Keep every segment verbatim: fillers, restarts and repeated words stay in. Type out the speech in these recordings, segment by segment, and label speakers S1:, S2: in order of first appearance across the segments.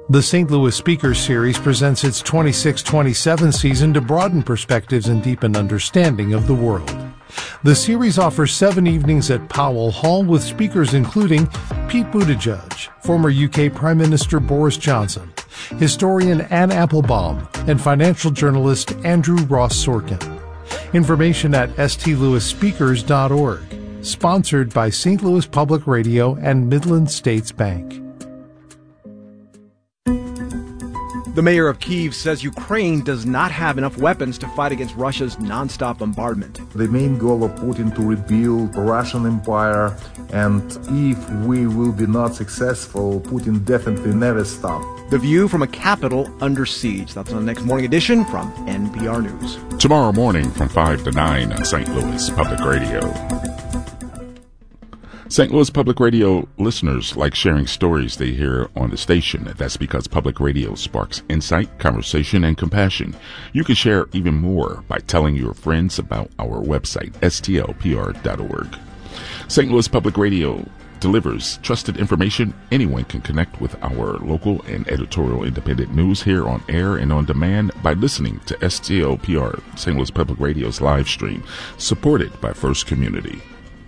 S1: The Saint Louis Speakers Series presents its twenty-six twenty-seven season to broaden perspectives and deepen understanding of the world. The series offers seven evenings at Powell Hall with speakers including Pete Buttigieg, former U K Prime Minister Boris Johnson, historian Anne Applebaum, and financial journalist Andrew Ross Sorkin. Information at s t louis speakers dot org. Sponsored by Saint Louis Public Radio and Midland States Bank.
S2: The mayor of Kyiv says Ukraine does not have enough weapons to fight against Russia's nonstop bombardment.
S3: The main goal of Putin to rebuild the Russian Empire, and if we will be not successful, Putin definitely never stop.
S2: The view from a capital under siege. That's on the next morning edition from N P R News.
S4: Tomorrow morning from five to nine on Saint Louis Public Radio. Saint Louis Public Radio listeners like sharing stories they hear on the station. That's because public radio sparks insight, conversation, and compassion. You can share even more by telling your friends about our website, s t l p r dot org. Saint Louis Public Radio delivers trusted information. Anyone can connect with our local and editorial independent news here on air and on demand by listening to S T L P R, Saint Louis Public Radio's live stream, supported by First Community.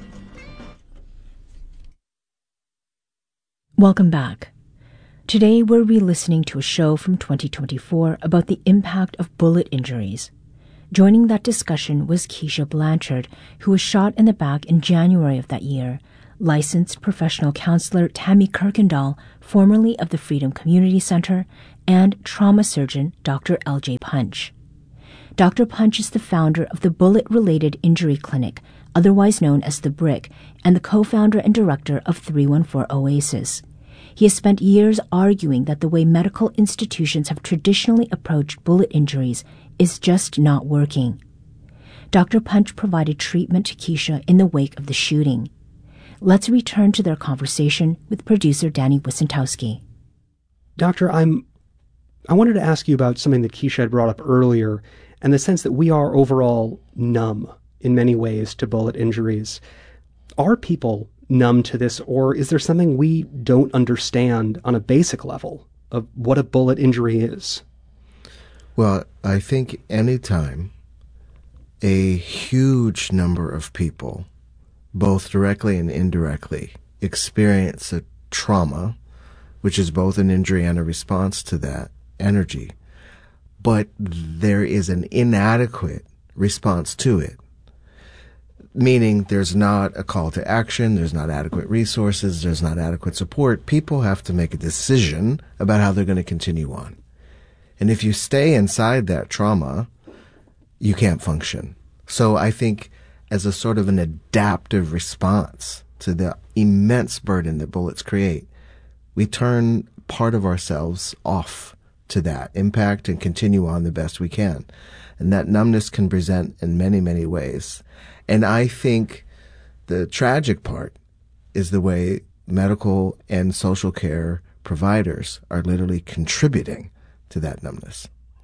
S5: Welcome back. Today we're re-listening to a show from twenty twenty-four about the impact of bullet injuries. Joining that discussion was Keisha Blanchard, who was shot in the back in January of that year. Licensed professional counselor Tammy Kirkendall, formerly of the Freedom Community Center, and trauma surgeon Doctor L J Punch. Doctor Punch is the founder of the Bullet-Related Injury Clinic, otherwise known as the BRIC, and the co-founder and director of three one four Oasis. He has spent years arguing that the way medical institutions have traditionally approached bullet injuries is just not working. Doctor Punch provided treatment to Keisha in the wake of the shooting. Let's return to their conversation with producer Danny Wysentowski.
S6: Doctor, I'm, I wanted to ask you about something that Keisha had brought up earlier, and the sense that we are overall numb in many ways to bullet injuries. Are people numb to this, or is there something we don't understand on a basic level of what a bullet injury is?
S7: Well, I think anytime a huge number of people, both directly and indirectly, experience a trauma, which is both an injury and a response to that energy, but there is an inadequate response to it, meaning there's not a call to action, there's not adequate resources, there's not adequate support. People have to make a decision about how they're going to continue on. And if you stay inside that trauma, you can't function. So I think as a sort of an adaptive response to the immense burden that bullets create, we turn part of ourselves off to that impact and continue on the best we can. And that numbness can present in many, many ways. And I think the tragic part is the way medical and social care providers are literally contributing to that numbness.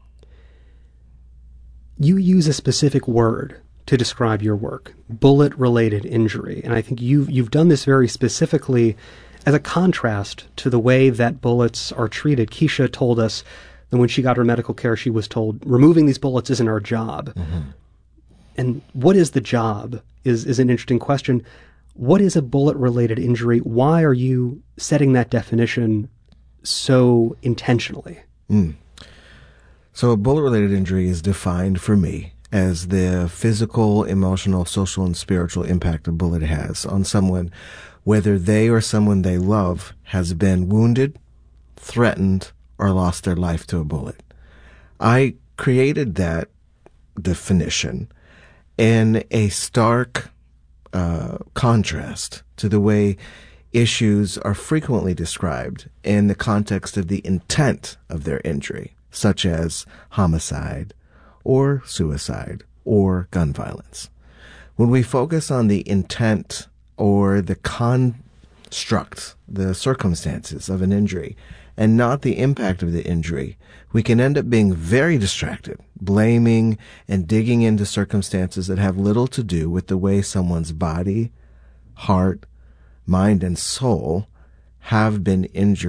S6: You use a specific word to describe your work, bullet-related injury. And I think you've, you've done this very specifically as a contrast to the way that bullets are treated. Keisha told us that when she got her medical care, she was told, removing these bullets isn't our job. Mm-hmm. And what is the job is, is an interesting question. What is a bullet-related injury? Why are you setting that definition so intentionally?
S7: Mm. So a bullet-related injury is defined for me as the physical, emotional, social, and spiritual impact a bullet has on someone, whether they or someone they love has been wounded, threatened, or lost their life to a bullet. I created that definition in a stark uh, contrast to the way issues are frequently described in the context of the intent of their injury, such as homicide or suicide or gun violence. When we focus on the intent or the construct, the circumstances of an injury, and not the impact of the injury, we can end up being very distracted, blaming and digging into circumstances that have little to do with the way someone's body, heart, mind, and soul have been injured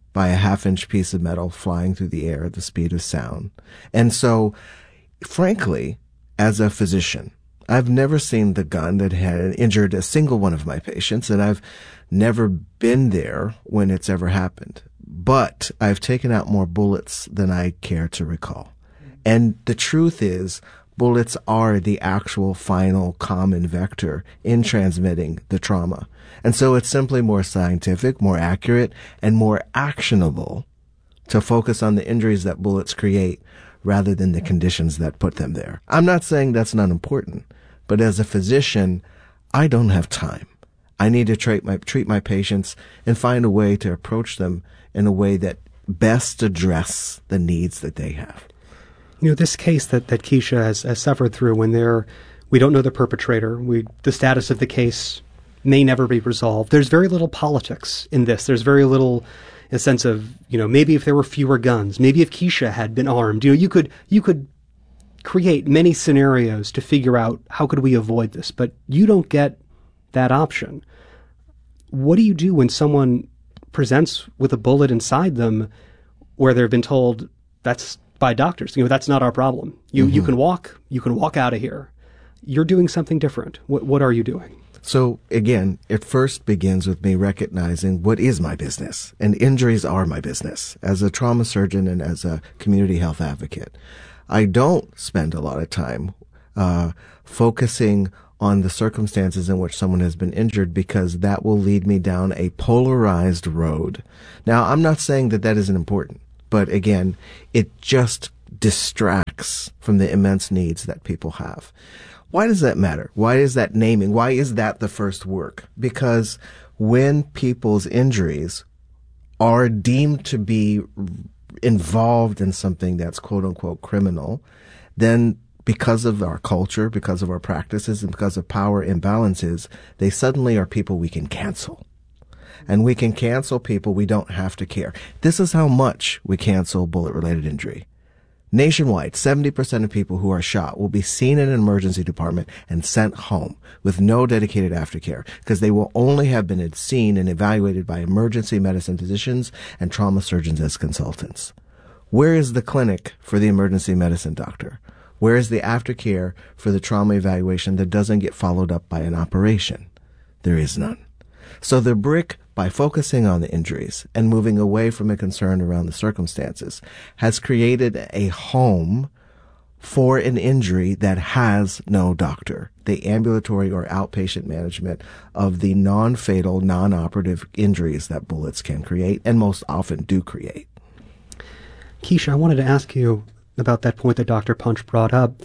S7: by a half-inch piece of metal flying through the air at the speed of sound. And so, frankly, as a physician, I've never seen the gun that had injured a single one of my patients, and I've never been there when it's ever happened. But I've taken out more bullets than I care to recall. And the truth is, bullets are the actual final common vector in transmitting the trauma. And so it's simply more scientific, more accurate, and more actionable to focus on the injuries that bullets create rather than the conditions that put them there. I'm not saying that's not important, but as a physician, I don't have time. I need to treat my, treat my patients and find a way to approach them in a way that best address the needs that they have.
S6: You know, this case that, that Keisha has, has suffered through, when they're, we don't know the perpetrator, we, the status of the case may never be resolved. There's very little politics in this. There's very little a sense of, you know, maybe if there were fewer guns, maybe if Keisha had been armed, you know, you could, you could create many scenarios to figure out how could we avoid this, but you don't get that option. What do you do when someone presents with a bullet inside them where they've been told that's by doctors, you know, that's not our problem. You mm-hmm. you can walk, you can walk out of here. You're doing something different. What what are you doing?
S7: So again, it first begins with me recognizing what is my business, and injuries are my business as a trauma surgeon and as a community health advocate. I don't spend a lot of time uh, focusing on the circumstances in which someone has been injured, because that will lead me down a polarized road. Now, I'm not saying that that isn't important. But again, it just distracts from the immense needs that people have. Why does that matter? Why is that naming? Why is that the first work? Because when people's injuries are deemed to be involved in something that's quote unquote criminal, then because of our culture, because of our practices, and because of power imbalances, they suddenly are people we can cancel. And we can cancel people we don't have to care. This is how much we cancel bullet-related injury. Nationwide, seventy percent of people who are shot will be seen in an emergency department and sent home with no dedicated aftercare, because they will only have been seen and evaluated by emergency medicine physicians and trauma surgeons as consultants. Where is the clinic for the emergency medicine doctor? Where is the aftercare for the trauma evaluation that doesn't get followed up by an operation? There is none. So the BRIC, by focusing on the injuries and moving away from a concern around the circumstances, has created a home for an injury that has no doctor, the ambulatory or outpatient management of the non-fatal, non-operative injuries that bullets can create and most often do create.
S6: Keisha, I wanted to ask you about that point that Doctor Punch brought up.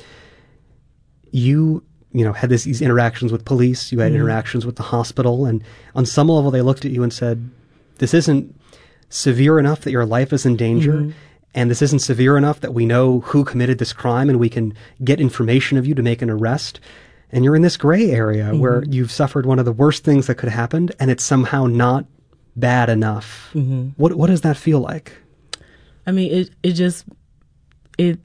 S6: You you know, had this, these interactions with police, you had mm-hmm. interactions with the hospital, and on some level they looked at you and said, this isn't severe enough that your life is in danger, mm-hmm. and this isn't severe enough that we know who committed this crime and we can get information of you to make an arrest. And you're in this gray area mm-hmm. where you've suffered one of the worst things that could have happened, and it's somehow not bad enough. Mm-hmm. What what does that feel like?
S8: I mean, it it just, it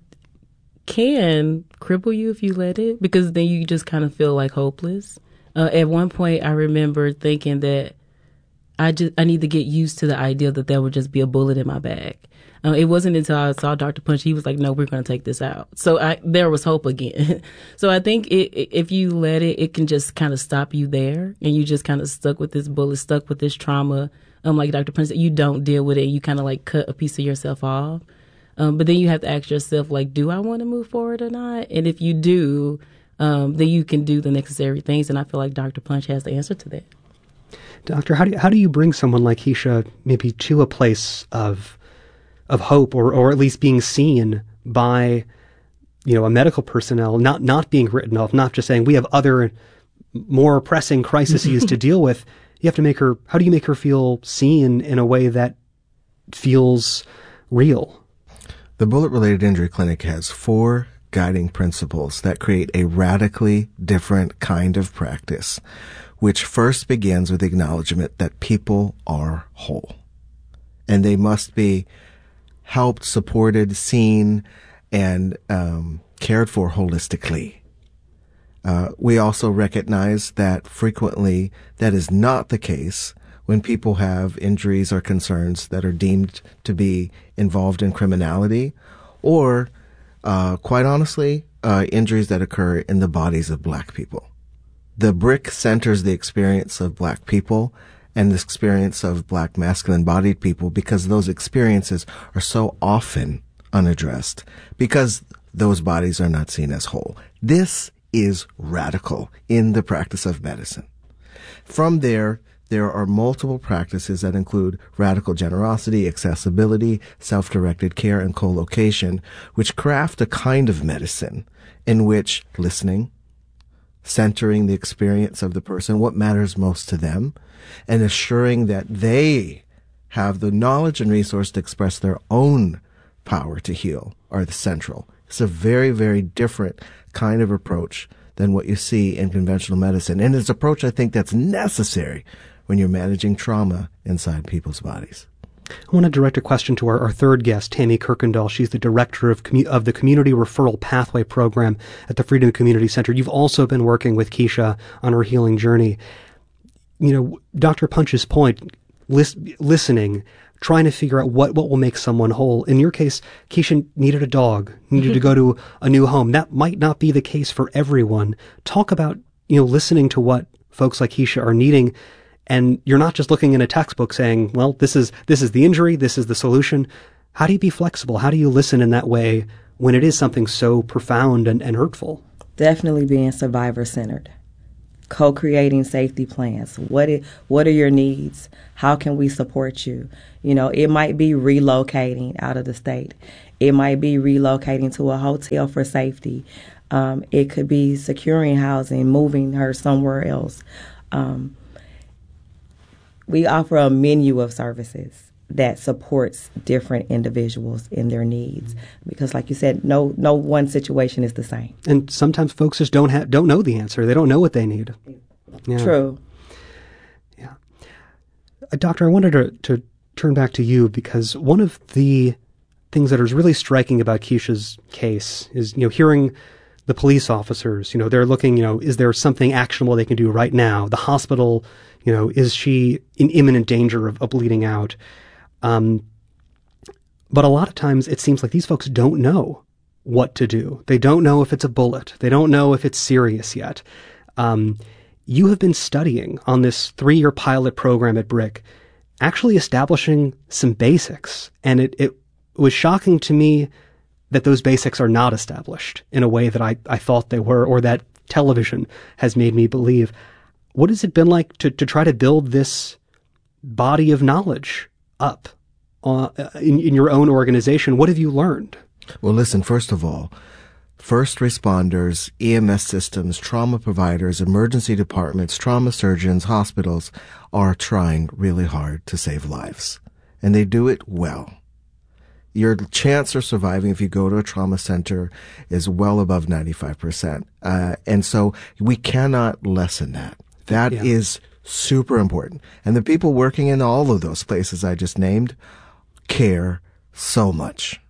S8: can cripple you if you let it, because then you just kind of feel like hopeless. Uh, at one point, I remember thinking that I just I need to get used to the idea that there would just be a bullet in my bag. Uh, it wasn't until I saw Doctor Punch, he was like, no, we're going to take this out. So I, there was hope again. So I think it, it, if you let it, it can just kind of stop you there, and you just kind of stuck with this bullet, stuck with this trauma. Um, like Doctor Punch said, you don't deal with it. You kind of like cut a piece of yourself off. Um, but then you have to ask yourself, like, do I want to move forward or not? And if you do, um, then you can do the necessary things. And I feel like Doctor Punch has the answer to that.
S6: Doctor, how do you, how do you bring someone like Keisha maybe to a place of of hope, or, or at least being seen by, you know, a medical personnel, not not being written off, not just saying we have other more pressing crises to deal with? You have to make her, how do you make her feel seen in a way that feels real?
S7: The Bullet-Related Injury Clinic has four guiding principles that create a radically different kind of practice, which first begins with the acknowledgement that people are whole, and they must be helped, supported, seen, and um, cared for holistically. Uh, we also recognize that frequently that is not the case when people have injuries or concerns that are deemed to be involved in criminality, or, uh, quite honestly, uh, injuries that occur in the bodies of black people. The brick centers the experience of black people and the experience of black masculine-bodied people because those experiences are so often unaddressed because those bodies are not seen as whole. This is radical in the practice of medicine. From there, there are multiple practices that include radical generosity, accessibility, self-directed care, and co-location, which craft a kind of medicine in which listening, centering the experience of the person, what matters most to them, and assuring that they have the knowledge and resource to express their own power to heal are the central. It's a very, very different kind of approach than what you see in conventional medicine. And it's an approach I think that's necessary when you're managing trauma inside people's bodies.
S6: I want to direct a question to our, our third guest, Tammy Kirkendall. She's the director of, commu- of the Community Referral Pathway Program at the Freedom Community Center. You've also been working with Keisha on her healing journey. You know, Doctor Punch's point, lis- listening, trying to figure out what, what will make someone whole. In your case, Keisha needed a dog, needed to go to a new home. That might not be the case for everyone. Talk about, you know, listening to what folks like Keisha are needing. And you're not just looking in a textbook saying, well, this is, this is the injury, this is the solution. How do you be flexible? How do you listen in that way when it is something so profound and, and hurtful?
S9: Definitely being survivor-centered. Co-creating safety plans. What is, what are your needs? How can we support you? You know, it might be relocating out of the state. It might be relocating to a hotel for safety. Um, it could be securing housing, moving her somewhere else. Um, we offer a menu of services that supports different individuals in their needs. Because like you said, no no one situation is the same.
S6: And sometimes folks just don't have don't know the answer. They don't know what they need. Yeah.
S9: True.
S6: Yeah. Uh, doctor, I wanted to, to turn back to you because one of the things that is really striking about Keisha's case is, you know, hearing the police officers, you know, they're looking, you know, is there something actionable they can do right now? The hospital, you know, is she in imminent danger of, of bleeding out? Um, but a lot of times it seems like these folks don't know what to do. They don't know if it's a bullet. They don't know if it's serious yet. Um, you have been studying on this three-year pilot program at Brick, actually establishing some basics. And it, it was shocking to me that those basics are not established in a way that I, I thought they were, or that television has made me believe. What has it been like to, to try to build this body of knowledge up uh, in, in your own organization? What have you learned?
S7: Well, listen, first of all, first responders, E M S systems, trauma providers, emergency departments, trauma surgeons, hospitals are trying really hard to save lives. And they do it well. Your chance of surviving if you go to a trauma center is well above ninety-five percent. Uh, and so we cannot lessen that. That yeah. is super important. And the people working in all of those places I just named care so much.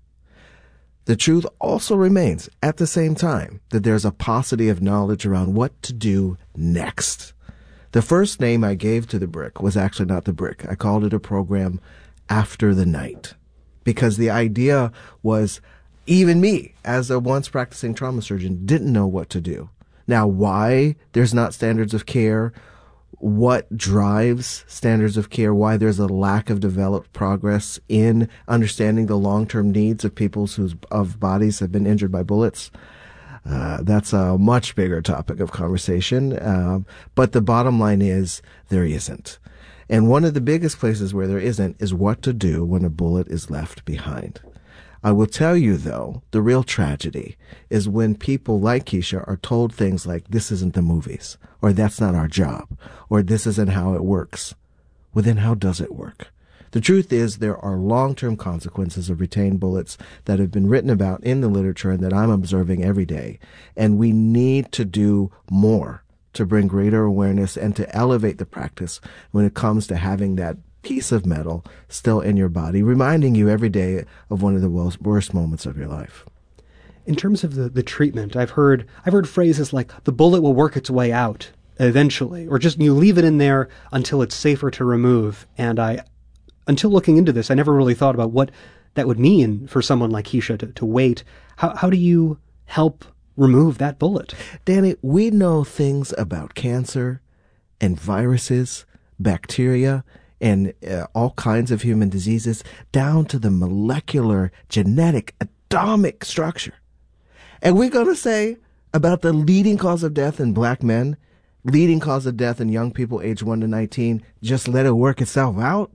S7: The truth also remains at the same time that there's a paucity of knowledge around what to do next. The first name I gave to the Brick was actually not the Brick. I called it a program after the night because the idea was even me, as a once practicing trauma surgeon, didn't know what to do. Now, why there's not standards of care, what drives standards of care, why there's a lack of developed progress in understanding the long-term needs of people whose of bodies have been injured by bullets. Uh, that's a much bigger topic of conversation. Uh, but the bottom line is there isn't. And one of the biggest places where there isn't is what to do when a bullet is left behind. I will tell you, though, the real tragedy is when people like Keisha are told things like, this isn't the movies, or that's not our job, or this isn't how it works. Well, then how does it work? The truth is there are long-term consequences of retained bullets that have been written about in the literature and that I'm observing every day. And we need to do more to bring greater awareness and to elevate the practice when it comes to having that piece of metal still in your body, reminding you every day of one of the worst, worst moments of your life.
S6: In terms of the, the treatment, I've heard I've heard phrases like the bullet will work its way out. eventually, or just you leave it in there until it's safer to remove. And I, until looking into this, I never really thought about what that would mean for someone like Keisha to, to wait. How, how do you help remove that bullet?
S7: Danny, we know things about cancer and viruses, bacteria, and uh, all kinds of human diseases down to the molecular, genetic, atomic structure. And we're going to say about the leading cause of death in black men, leading cause of death in young people aged one to nineteen, just let it work itself out?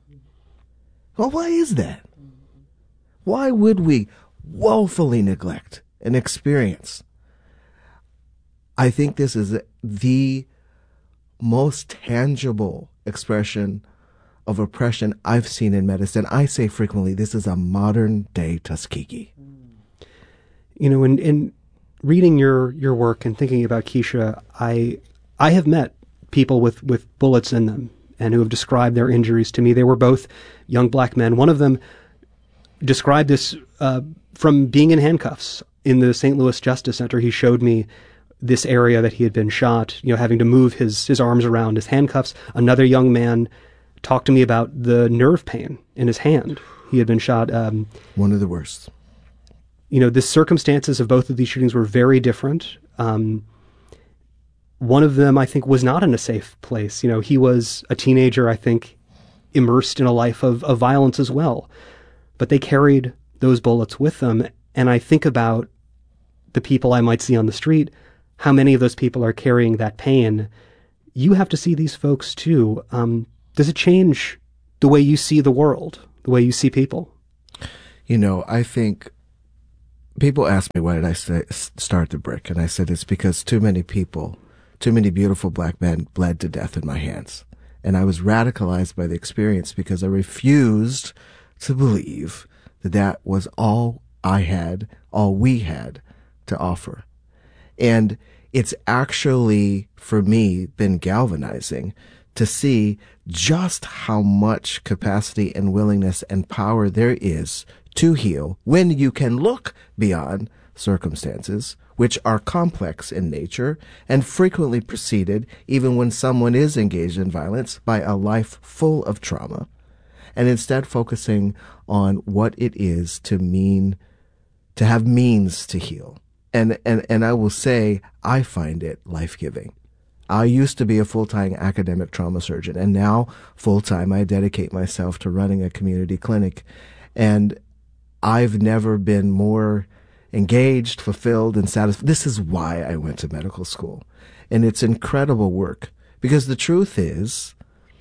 S7: Well, why is that? Why would we woefully neglect an experience? I think this is the most tangible expression of oppression I've seen in medicine. I say frequently, this is a modern day Tuskegee.
S6: You know, in, in reading your, your work and thinking about Keisha, I I have met people with, with bullets in them and who have described their injuries to me. They were both young black men. One of them described this uh, from being in handcuffs in the Saint Louis Justice Center. He showed me this area that he had been shot, you know, having to move his, his arms around his handcuffs. Another young man talked to me about the nerve pain in his hand. He had been shot. Um,
S7: One of the worst.
S6: You know, the circumstances of both of these shootings were very different. Um, one of them, I think, was not in a safe place. You know, he was a teenager, I think, immersed in a life of, of violence as well. But they carried those bullets with them. And I think about the people I might see on the street, how many of those people are carrying that pain. You have to see these folks too. Um, does it change the way you see the world, the way you see people?
S7: You know, I think people ask me, why did I st- start the Brick? And I said, it's because too many people, too many beautiful black men bled to death in my hands. And I was radicalized by the experience because I refused to believe that that was all I had, all we had to offer. And it's actually, for me, been galvanizing to see just how much capacity and willingness and power there is to heal when you can look beyond circumstances, which are complex in nature and frequently preceded, even when someone is engaged in violence, by a life full of trauma, and instead focusing on what it is to mean, to have means to heal. And, and, and I will say, I find it life-giving. I used to be a full-time academic trauma surgeon, and now full-time I dedicate myself to running a community clinic. And I've never been more engaged, fulfilled, and satisfied. This is why I went to medical school. And it's incredible work, because the truth is,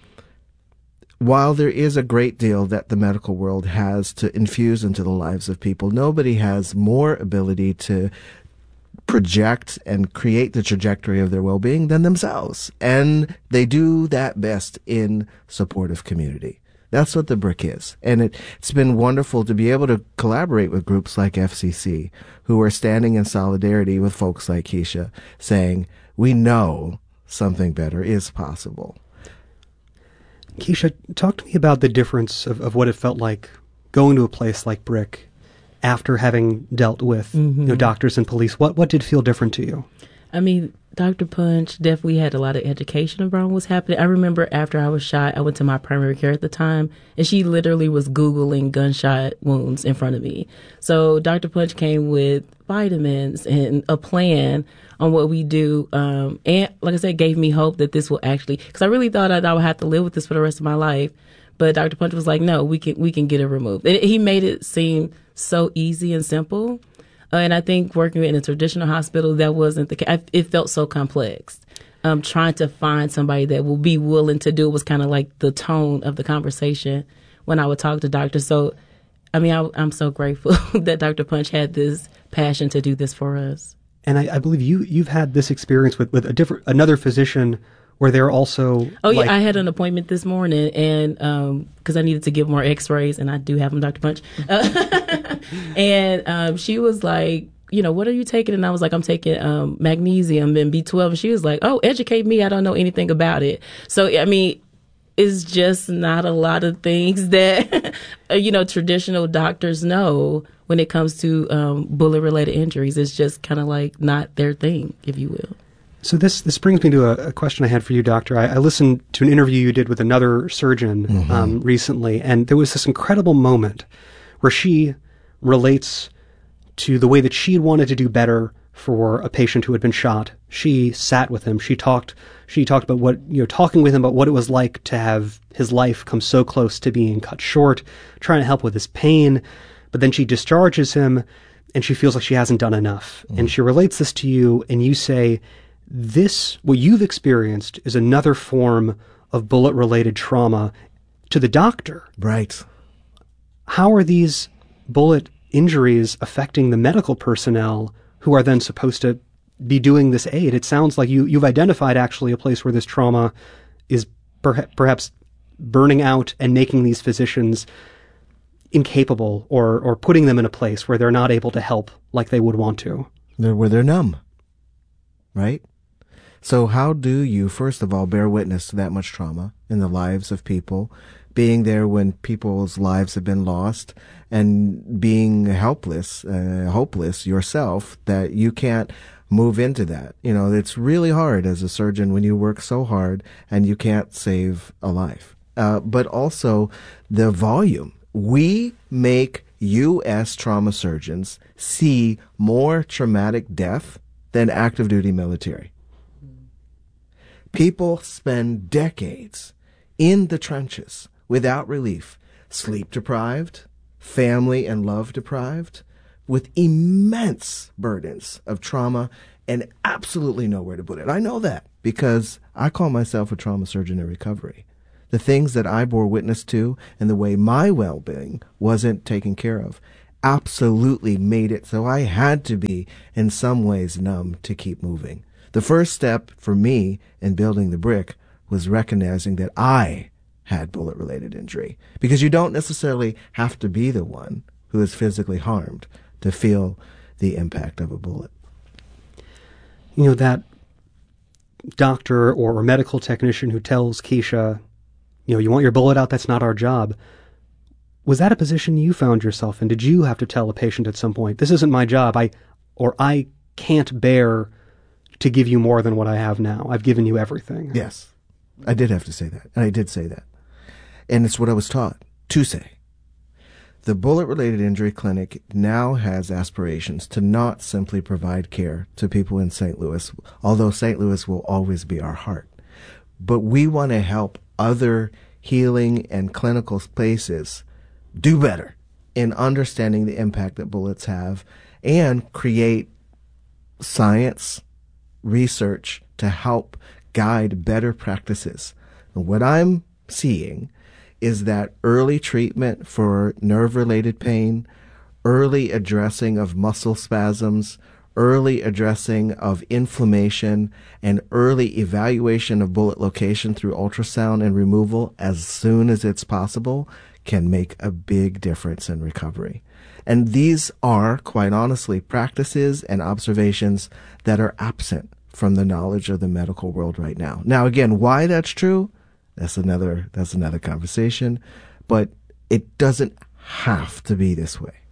S7: while there is a great deal that the medical world has to infuse into the lives of people, nobody has more ability to project and create the trajectory of their well-being than themselves. And they do that best in supportive community. That's what the Brick is. And it, it's been wonderful to be able to collaborate with groups like F C C, who are standing in solidarity with folks like Keisha, saying, we know something better is possible.
S6: Keisha, talk to me about the difference of, of what it felt like going to a place like Brick after having dealt with mm-hmm. you know, doctors and police. What what did feel different to you?
S8: I mean, Doctor Punch definitely had a lot of education around what's happening. I remember after I was shot, I went to my primary care at the time, and she literally was Googling gunshot wounds in front of me. So Doctor Punch came with vitamins and a plan on what we do. Um, and like I said, gave me hope that this will actually, because I really thought I, I would have to live with this for the rest of my life. But Doctor Punch was like, no, we can we can get it removed. And he made it seem so easy and simple. Uh, and I think working in a traditional hospital, that wasn't the case. It felt so complex. Um, trying to find somebody that will be willing to do it was kind of like the tone of the conversation when I would talk to doctors. So, I mean, I, I'm so grateful that Doctor Punch had this passion to do this for us.
S6: And I, I believe you, you've had this experience with, with a different another physician where they're also...
S8: Oh, yeah,
S6: like,
S8: I had an appointment this morning, and because um, I needed to give more x-rays, and I do have them, Doctor Punch. Uh, and um, she was like, you know, what are you taking? And I was like, I'm taking um, magnesium and B twelve. And she was like, oh, educate me. I don't know anything about it. So, I mean, it's just not a lot of things that, you know, traditional doctors know when it comes to um, bullet-related injuries. It's just kind of like not their thing, if you will.
S6: So this this brings me to a, a question I had for you, Doctor. I, I listened to an interview you did with another surgeon mm-hmm. um, recently, and there was this incredible moment where she relates to the way that she wanted to do better for a patient who had been shot. She sat with him. She talked. She talked about what you know, talking with him about what it was like to have his life come so close to being cut short, trying to help with his pain. But then she discharges him, and she feels like she hasn't done enough. Mm. And she relates this to you, and you say, this, what you've experienced, is another form of bullet-related trauma to the doctor.
S7: Right.
S6: How are these bullet injuries affecting the medical personnel who are then supposed to be doing this aid? It sounds like you, you've identified actually a place where this trauma is per- perhaps burning out and making these physicians incapable, or, or putting them in a place where they're not able to help like they would want to.
S7: They're, where they're numb, right? So how do you, first of all, bear witness to that much trauma in the lives of people, being there when people's lives have been lost, and being helpless, uh, hopeless yourself, that you can't move into that? You know, it's really hard as a surgeon when you work so hard and you can't save a life. Uh, but also the volume. We make U S trauma surgeons see more traumatic death than active duty military. People spend decades in the trenches without relief, sleep deprived, family and love deprived, with immense burdens of trauma and absolutely nowhere to put it. I know that because I call myself a trauma surgeon in recovery. The things that I bore witness to and the way my well-being wasn't taken care of absolutely made it so I had to be in some ways numb to keep moving. The first step for me in building the brick was recognizing that I had bullet-related injury, because you don't necessarily have to be the one who is physically harmed to feel the impact of a bullet.
S6: You know, that doctor or medical technician who tells Keisha, you know, you want your bullet out, that's not our job. Was that a position you found yourself in? Did you have to tell a patient at some point, this isn't my job, I, or I can't bear to give you more than what I have now. I've given you everything.
S7: Yes, I did have to say that, and I did say that. And it's what I was taught to say. The Bullet-Related Injury Clinic now has aspirations to not simply provide care to people in Saint Louis, although Saint Louis will always be our heart. But we want to help other healing and clinical spaces do better in understanding the impact that bullets have and create science, research to help guide better practices. And what I'm seeing is that early treatment for nerve-related pain, early addressing of muscle spasms, early addressing of inflammation, and early evaluation of bullet location through ultrasound and removal as soon as it's possible can make a big difference in recovery. And these are, quite honestly, practices and observations that are absent from the knowledge of the medical world right now. Now, again, why that's true, that's another that's another conversation, but it doesn't have to be this way.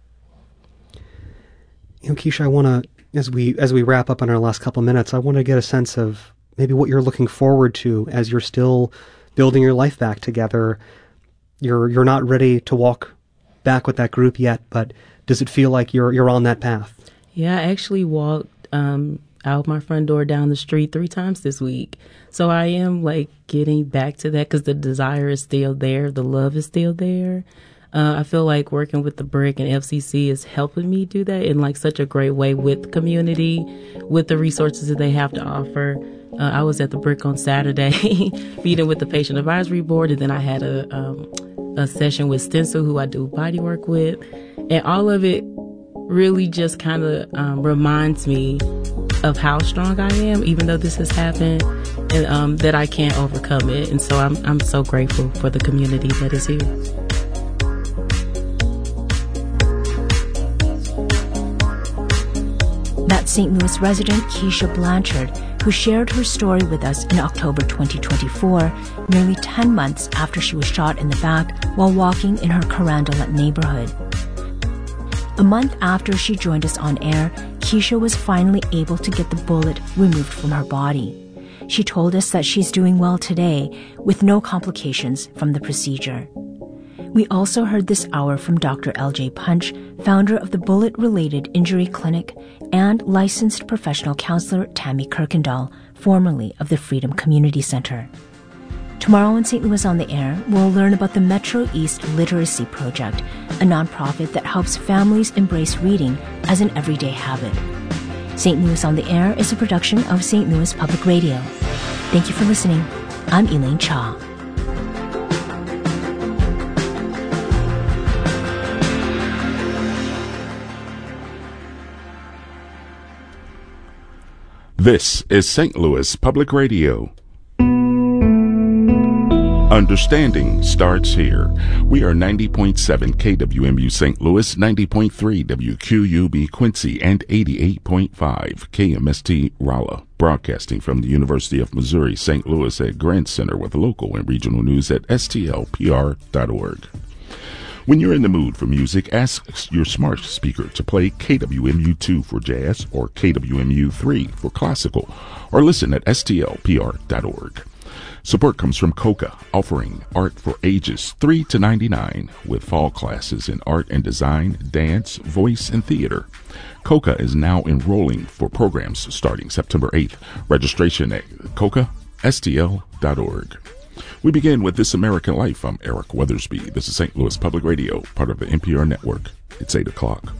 S6: You know, Keisha, I want to, as we as we wrap up in our last couple of minutes, I want to get a sense of maybe what you're looking forward to as you're still building your life back together. You're you're not ready to walk back with that group yet, but does it feel like you're you're on that path?
S8: Yeah, I actually walked um, out my front door down the street three times this week. So I am like getting back to that because the desire is still there. The love is still there. Uh, I feel like working with the Brick and F C C is helping me do that in like such a great way with the community, with the resources that they have to offer. Uh, I was at the Brick on Saturday meeting with the Patient Advisory Board, and then I had a um, a session with Stencil, who I do body work with. And all of it really just kind of um, reminds me of how strong I am, even though this has happened, and um, that I can't overcome it. And so I'm I'm so grateful for the community that is here.
S5: That's Saint Louis resident Keisha Blanchard, who shared her story with us in October twenty twenty-four, nearly ten months after she was shot in the back while walking in her Carondelet neighborhood. A month after she joined us on air, Keisha was finally able to get the bullet removed from her body. She told us that she's doing well today with no complications from the procedure. We also heard this hour from Doctor L J Punch, founder of the Bullet-Related Injury Clinic, and licensed professional counselor Tammy Kirkendall, formerly of the Freedom Community Center. Tomorrow in Saint Louis on the Air, we'll learn about the Metro East Literacy Project, a nonprofit that helps families embrace reading as an everyday habit. Saint Louis on the Air is a production of Saint Louis Public Radio. Thank you for listening. I'm Elaine Cha.
S4: This is Saint Louis Public Radio. Understanding starts here. We are ninety point seven K W M U Saint Louis, ninety point three W Q U B Quincy, and eighty-eight point five K M S T Rolla, broadcasting from the University of Missouri Saint Louis at Grant Center with local and regional news at S T L P R dot org. When you're in the mood for music, ask your smart speaker to play K W M U two for jazz or K W M U three for classical, or listen at S T L P R dot org. Support comes from COCA, offering art for ages three to ninety-nine, with fall classes in art and design, dance, voice, and theater. COCA is now enrolling for programs starting September eighth. Registration at coca S T L dot org. We begin with This American Life. I'm Eric Weathersby. This is Saint Louis Public Radio, part of the N P R network. It's eight o'clock.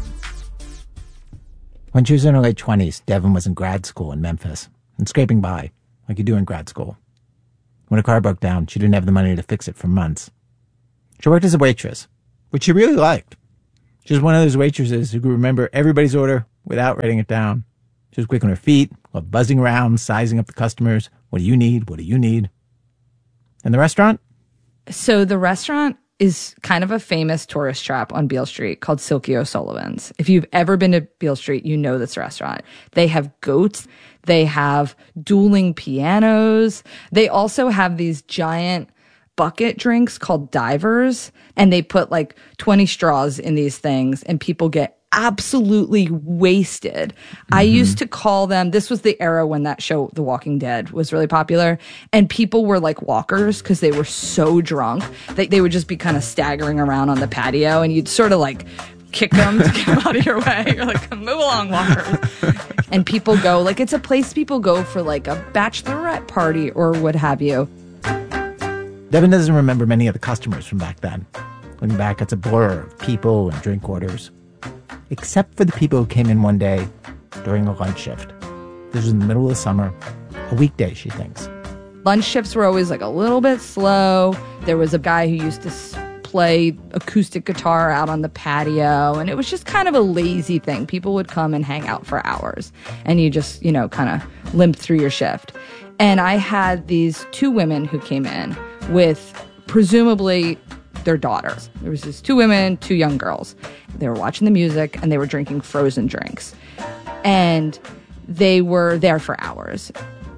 S10: When she was in her late twenties, Devin was in grad school in Memphis and scraping by, like you do in grad school. When her car broke down, she didn't have the money to fix it for months. She worked as a waitress, which she really liked. She was one of those waitresses who could remember everybody's order without writing it down. She was quick on her feet, loved buzzing around, sizing up the customers. What do you need? What do you need? And the restaurant?
S11: So the restaurant is kind of a famous tourist trap on Beale Street called Silky O'Sullivan's. If you've ever been to Beale Street, you know this restaurant. They have goats. They have dueling pianos. They also have these giant bucket drinks called divers, and they put like twenty straws in these things, and people get absolutely wasted. Mm-hmm. I used to call them, this was the era when that show, The Walking Dead, was really popular, and people were like walkers because they were so drunk. They, they would just be kind of staggering around on the patio, and you'd sort of like kick them to get them out of your way. You're like, move along, walkers. And people go, like, it's a place people go for like a bachelorette party or what have you.
S10: Devin doesn't remember many of the customers from back then. Looking back, it's a blur of people and drink orders. Except for the people who came in one day during a lunch shift. This was in the middle of the summer, a weekday, she thinks.
S11: Lunch shifts were always like a little bit slow. There was a guy who used to play acoustic guitar out on the patio, and it was just kind of a lazy thing. People would come and hang out for hours, and you just, you know, kind of limp through your shift. And I had these two women who came in with presumably their daughters. There was these two women, two young girls. They were watching the music, and they were drinking frozen drinks. And they were there for hours.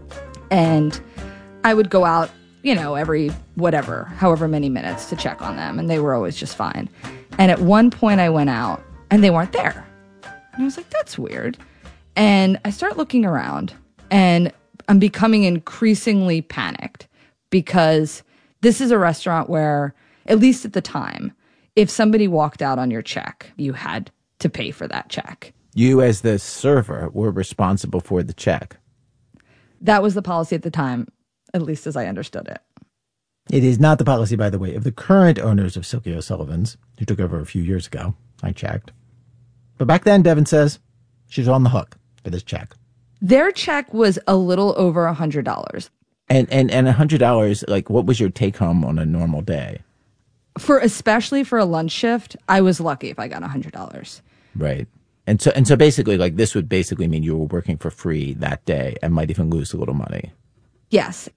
S11: And I would go out, you know, every whatever, however many minutes to check on them, and they were always just fine. And at one point I went out, and they weren't there. And I was like, that's weird. And I start looking around, and I'm becoming increasingly panicked because this is a restaurant where, at least at the time, if somebody walked out on your check, you had to pay for that check.
S10: You, as the server, were responsible for the check.
S11: That was the policy at the time, at least as I understood it.
S10: It is not the policy, by the way, of the current owners of Silky O'Sullivan's, who took over a few years ago. I checked. But back then, Devin says, she's on the hook for this check.
S11: Their check was a little over one hundred dollars.
S10: And, and, and one hundred dollars, like, what was your take home on a normal day?
S11: For especially for a lunch shift, I was lucky if I got one hundred dollars.
S10: Right. And so and so basically, like, this would basically mean you were working for free that day and might even lose a little money.
S11: Yes.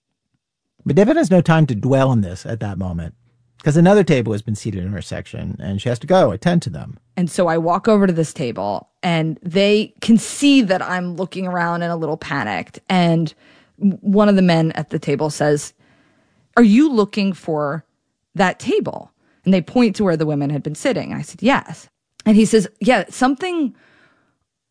S10: But Devin has no time to dwell on this at that moment because another table has been seated in her section and she has to go attend to them.
S11: And so I walk over to this table and they can see that I'm looking around and a little panicked. And one of the men at the table says, "Are you looking for that table?" And they point to where the women had been sitting. I said, "Yes." And he says, "Yeah, something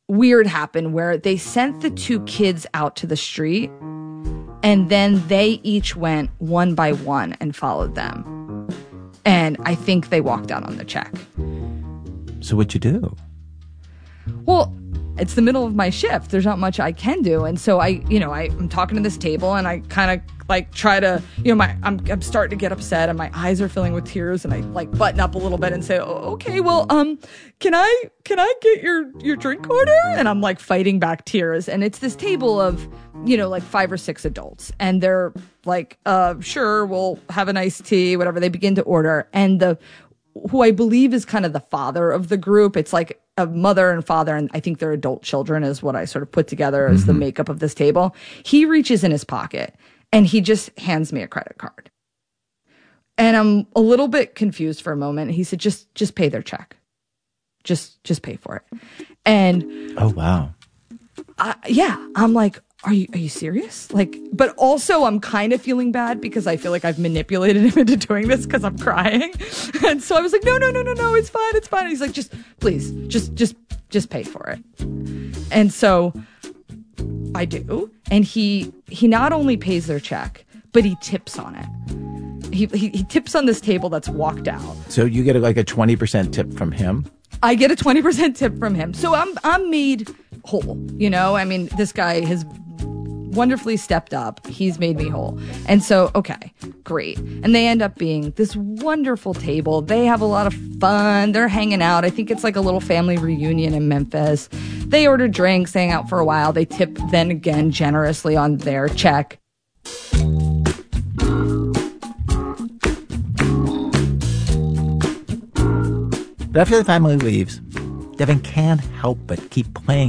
S11: weird happened where they sent the two kids out to the street, and then they each went one by one and followed them. And I think they walked out on the check.
S10: So what'd you do?
S11: Well, it's the middle of my shift. There's not much I can do. And so I, you know, I, I'm talking to this table and I kind of like try to, you know, my I'm, I'm starting to get upset and my eyes are filling with tears and I like button up a little bit and say, oh, okay, well, um, can I, can I get your, your drink order? And I'm like fighting back tears. And it's this table of, you know, like five or six adults. And they're like, uh, sure, we'll have an iced tea, whatever. They begin to order. And the, who I believe is kind of the father of the group. It's like a mother and father, and I think they're adult children is what I sort of put together as mm-hmm. the makeup of this table. He reaches in his pocket and he just hands me a credit card. And I'm a little bit confused for a moment. He said, just, just pay their check. Just, just pay for it. And
S10: oh, wow.
S11: I, yeah, I'm like, Are you are you serious? Like, but also I'm kind of feeling bad because I feel like I've manipulated him into doing this because I'm crying. And so I was like, no, no, no, no, no, it's fine, it's fine. And he's like, just please, just just just pay for it. And so I do. And he he not only pays their check, but he tips on it. He he, he tips on this table that's walked out.
S10: So you get like a twenty percent tip from him?
S11: I get a twenty percent tip from him. So I'm I'm made whole, you know? I mean, this guy has wonderfully stepped up. He's made me whole. And so, okay, great. And they end up being this wonderful table. They have a lot of fun. They're hanging out. I think it's like a little family reunion in Memphis. They order drinks, hang out for a while. They tip then again generously on their check.
S10: But after the family leaves, Devin can't help but keep playing